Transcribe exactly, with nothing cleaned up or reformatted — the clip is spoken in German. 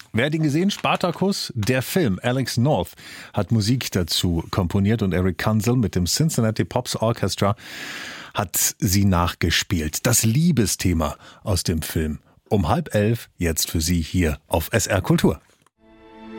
Wer hat ihn gesehen? Spartacus, der Film. Alex North hat Musik dazu komponiert und Eric Kunzel mit dem Cincinnati Pops Orchestra hat sie nachgespielt. Das Liebesthema aus dem Film. Um halb elf, jetzt für Sie hier auf S R Kultur.